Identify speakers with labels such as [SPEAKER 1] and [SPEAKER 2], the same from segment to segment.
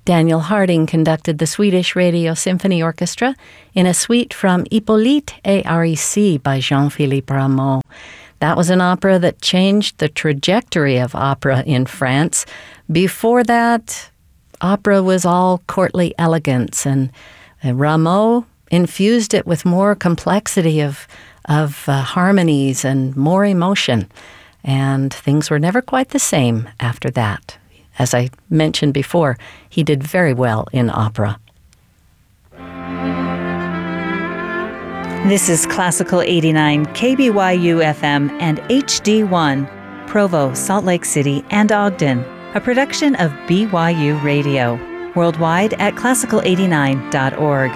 [SPEAKER 1] Daniel Harding conducted the Swedish Radio Symphony Orchestra in a suite from Hippolyte et Aricie by Jean-Philippe Rameau. That was an opera that changed the trajectory of opera in France. Before that, opera was all courtly elegance, and Rameau infused it with more complexity of harmonies and more emotion. And things were never quite the same after that. As I mentioned before, he did very well in opera.
[SPEAKER 2] This is Classical 89, KBYU FM and HD1, Provo, Salt Lake City, and Ogden, a production of BYU Radio, worldwide at classical89.org.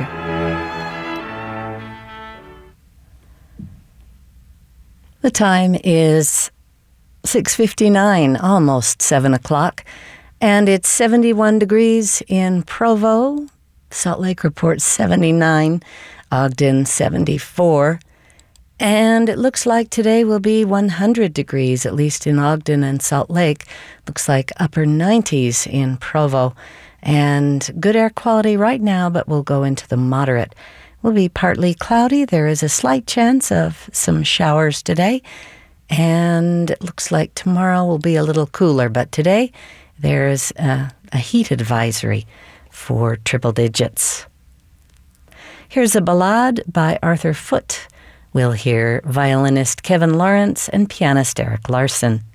[SPEAKER 1] The time is 6:59, almost 7 o'clock, and it's 71 degrees in Provo. Salt Lake reports 79, Ogden 74, and it looks like today will be 100 degrees, at least in Ogden and Salt Lake. Looks like upper 90s in Provo, and good air quality right now, but we'll go into the moderate. Will be partly cloudy. There is a slight chance of some showers today, and it looks like tomorrow will be a little cooler, but today there's a heat advisory for triple digits. Here's a ballade by Arthur Foote. We'll hear violinist Kevin Lawrence and pianist Eric Larson.